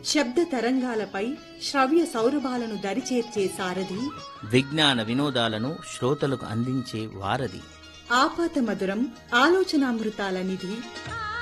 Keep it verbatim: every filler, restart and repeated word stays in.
శబ్ద తరంగాలపై శ్రవ్య సౌరభాలను దరిచేర్చే సారథి, విజ్ఞాన వినోదాలను శ్రోతలకు అందించే వారధి, ఆపాత మధురం ఆలోచనామృతాల నిధి,